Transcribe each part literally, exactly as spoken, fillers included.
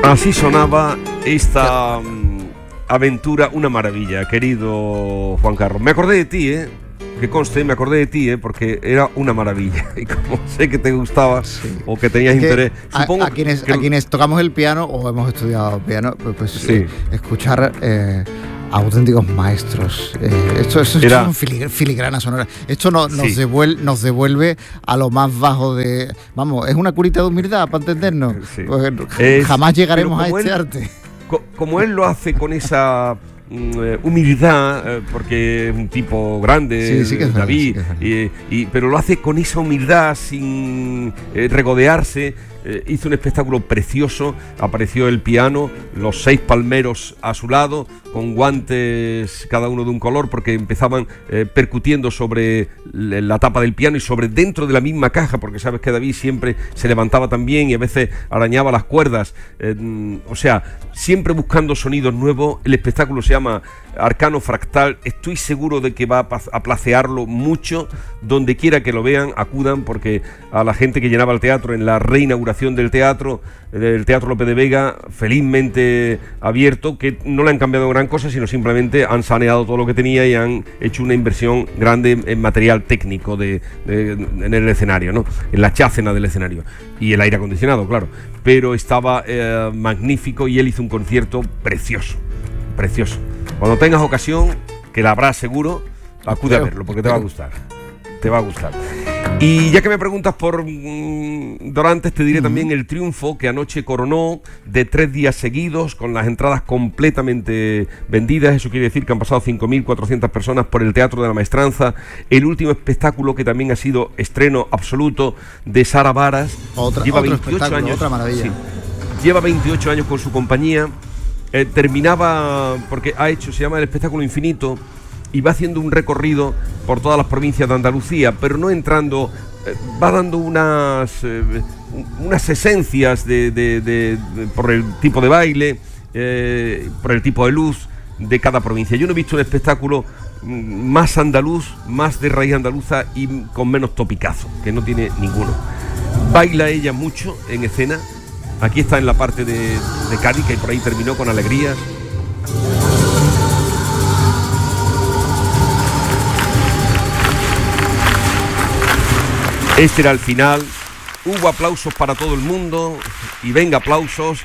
Así sonaba esta um, aventura, una maravilla, querido Juan Carlos. Me acordé de ti, ¿eh? Que conste, me acordé de ti, ¿eh? Porque era una maravilla. Y como sé que te gustaba, sí, o que tenías es que interés... A, supongo a, quienes, que... a quienes tocamos el piano o hemos estudiado piano, pues sí, eh, escuchar... Eh, auténticos maestros. Eh, esto, esto, esto son filigranas sonoras. Esto no, nos, sí. devuelve, nos devuelve a lo más bajo de... Vamos, es una curita de humildad, para entendernos. Sí. Es, jamás llegaremos a este él, arte. Co- como él lo hace con esa... humildad, porque es un tipo grande, sí, sí que es David, verdad, sí que es y, y, pero lo hace con esa humildad, sin eh, regodearse. Eh, hizo un espectáculo precioso, apareció el piano, los seis palmeros a su lado, con guantes cada uno de un color, porque empezaban eh, percutiendo sobre la tapa del piano y sobre dentro de la misma caja, porque sabes que David siempre se levantaba también y a veces arañaba las cuerdas, eh, o sea, siempre buscando sonidos nuevos. El espectáculo se llama Arcano Fractal. Estoy seguro de que va a placearlo mucho. Donde quiera que lo vean, acudan, porque a la gente que llenaba el teatro en la reinauguración del teatro, del Teatro Lope de Vega, felizmente abierto, que no le han cambiado gran cosa, sino simplemente han saneado todo lo que tenía y han hecho una inversión grande en material técnico de, de, en el escenario, ¿no? En la chácena del escenario y el aire acondicionado, claro, pero estaba eh, magnífico, y él hizo un concierto precioso, precioso. Cuando tengas ocasión, que la habrá seguro, acude a verlo, porque te va a gustar. Te va a gustar. Y ya que me preguntas por mmm, Dorantes, te diré uh-huh. también el triunfo que anoche coronó de tres días seguidos, con las entradas completamente vendidas. Eso quiere decir que han pasado cinco mil cuatrocientas personas por el Teatro de la Maestranza. El último espectáculo, que también ha sido estreno absoluto, de Sara Varas. Otra, lleva otro veintiocho años. Otra maravilla. Sí, lleva veintiocho años con su compañía. Eh, terminaba, porque ha hecho, se llama El Espectáculo Infinito, y va haciendo un recorrido por todas las provincias de Andalucía, pero no entrando, eh, va dando unas eh, unas esencias de, de, de, de por el tipo de baile, eh, por el tipo de luz de cada provincia. Yo no he visto un espectáculo más andaluz, más de raíz andaluza y con menos topicazo, que no tiene ninguno. Baila ella mucho en escena. Aquí está en la parte de, de Cádiz, que por ahí terminó con Alegrías. Este era el final. Hubo aplausos para todo el mundo, y venga aplausos.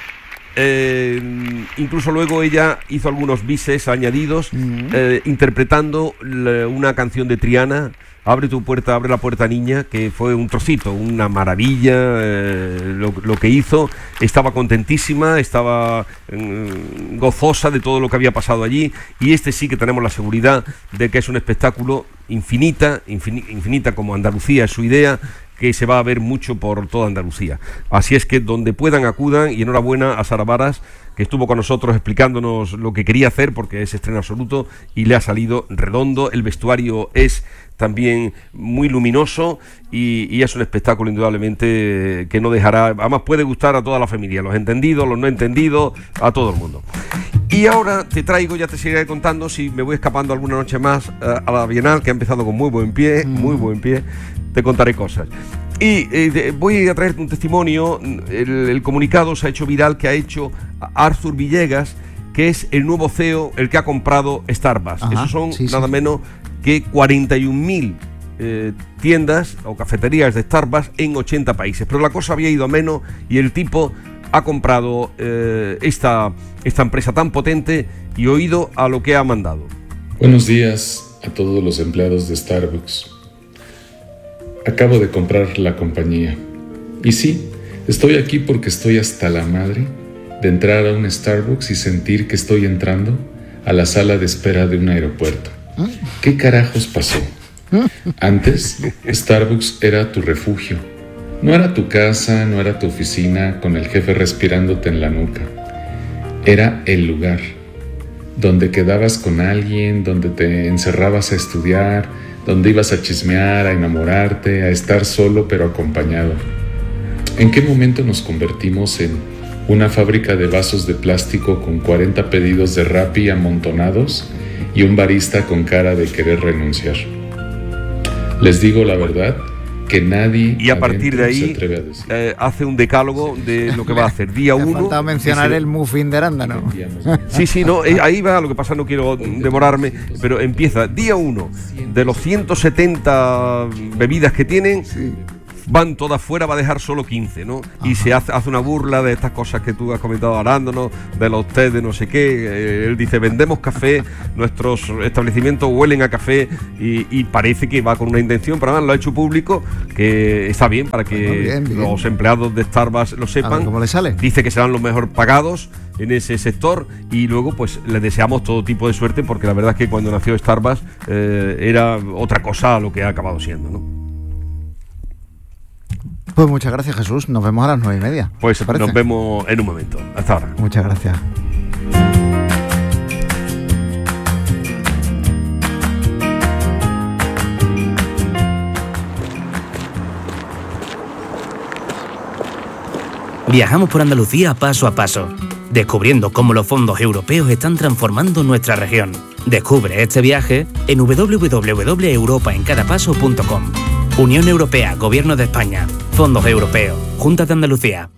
Eh, incluso luego ella hizo algunos bises añadidos, uh-huh. eh, interpretando la, una canción de Triana, Abre tu puerta, abre la puerta, niña, que fue un trocito, una maravilla eh, lo, lo que hizo. Estaba contentísima, estaba eh, gozosa de todo lo que había pasado allí, y este sí que tenemos la seguridad de que es un espectáculo infinita, infin, infinita como Andalucía es su idea, que se va a ver mucho por toda Andalucía. Así es que donde puedan, acudan, y enhorabuena a Sara Varas, que estuvo con nosotros explicándonos lo que quería hacer, porque es estreno absoluto y le ha salido redondo. El vestuario es también muy luminoso, y, y es un espectáculo indudablemente que no dejará, además puede gustar a toda la familia, los entendidos, los no entendidos, a todo el mundo. Y ahora te traigo, ya te seguiré contando si me voy escapando alguna noche más uh, a la Bienal, que ha empezado con muy buen pie, mm. muy buen pie, te contaré cosas. Y eh, voy a traerte un testimonio. El, el comunicado se ha hecho viral, que ha hecho Arthur Villegas, que es el nuevo C E O, el que ha comprado Starbucks. Ajá, esos son sí, nada sí. menos que cuarenta y un mil eh, tiendas o cafeterías de Starbucks en ochenta países. Pero la cosa había ido a menos, y el tipo ha comprado eh, esta, esta empresa tan potente, y oído a lo que ha mandado. Buenos días a todos los empleados de Starbucks. Acabo de comprar la compañía. Y sí, estoy aquí porque estoy hasta la madre de entrar a un Starbucks y sentir que estoy entrando a la sala de espera de un aeropuerto. ¿Qué carajos pasó? Antes, Starbucks era tu refugio. No era tu casa, no era tu oficina con el jefe respirándote en la nuca. Era el lugar donde quedabas con alguien, donde te encerrabas a estudiar, donde ibas a chismear, a enamorarte, a estar solo pero acompañado. ¿En qué momento nos convertimos en una fábrica de vasos de plástico con cuarenta pedidos de Rappi amontonados y un barista con cara de querer renunciar? Les digo la verdad, que nadie y a partir de ahí se atreve a decir. Eh, hace un decálogo de lo que va a hacer. Día Me uno. ha faltado mencionar el muffin de arándano. Sí, sí, no, eh, ahí va, lo que pasa, no quiero demorarme, pero empieza día uno de los ciento setenta bebidas que tienen. Sí. Van todas fuera, va a dejar solo quince, ¿no? Ajá. Y se hace, hace una burla de estas cosas que tú has comentado, arándanos, de los té de no sé qué. Eh, él dice, vendemos café, nuestros establecimientos huelen a café, y, y parece que va con una intención, pero además lo ha hecho público, que está bien para que bueno, bien, bien. los empleados de Starbucks lo sepan. ¿Cómo le sale? Dice que serán los mejor pagados en ese sector, y luego pues le deseamos todo tipo de suerte, porque la verdad es que cuando nació Starbucks eh, era otra cosa a lo que ha acabado siendo, ¿no? Pues muchas gracias, Jesús. Nos vemos a las nueve y media. Pues nos vemos en un momento. Hasta ahora. Muchas gracias. Viajamos por Andalucía paso a paso, descubriendo cómo los fondos europeos están transformando nuestra región. Descubre este viaje en doble u doble u doble u punto europa en cada paso punto com. Unión Europea, Gobierno de España, Fondos Europeos, Junta de Andalucía.